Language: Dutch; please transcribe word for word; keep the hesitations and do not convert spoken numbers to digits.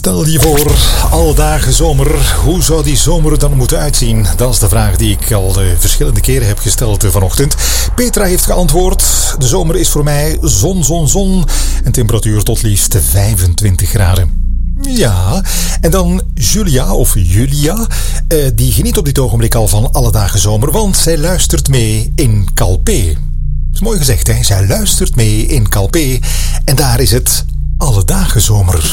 Stel je voor, alle dagen zomer, hoe zou die zomer er dan moeten uitzien? Dat is de vraag die ik al uh, verschillende keren heb gesteld uh, vanochtend. Petra heeft geantwoord, de zomer is voor mij zon, zon, zon en temperatuur tot liefst vijfentwintig graden. Ja, en dan Julia, of Julia, uh, die geniet op dit ogenblik al van alle dagen zomer, want zij luistert mee in Calpe. Dat is mooi gezegd, hè? Zij luistert mee in Calpe en daar is het alle dagen zomer.